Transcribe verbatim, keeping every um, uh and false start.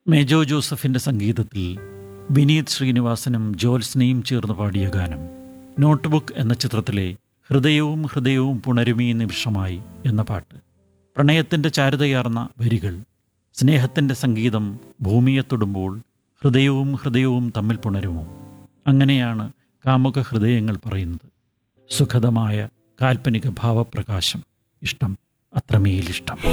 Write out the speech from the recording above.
മേജോ ജോസഫിൻ്റെ സംഗീതത്തിൽ വിനീത് ശ്രീനിവാസനും ജ്യോത്സ്നയും ചേർന്ന് പാടിയ ഗാനം നോട്ട് ബുക്ക് എന്ന ചിത്രത്തിലെ ഹൃദയവും ഹൃദയവും പുണരുമീ നിമിഷമായി എന്ന പാട്ട്. പ്രണയത്തിൻ്റെ ചാരുതയാർന്ന വരികൾ, സ്നേഹത്തിൻ്റെ സംഗീതം ഭൂമിയെ തൊടുമ്പോൾ ഹൃദയവും ഹൃദയവും തമ്മിൽ പുണരുമോ? അങ്ങനെയാണ് കാമുക ഹൃദയങ്ങൾ പറയുന്നത്. സുഖദമായ കാൽപ്പനിക ഭാവപ്രകാശം, ഇഷ്ടം, അത്രമേലിഷ്ടം.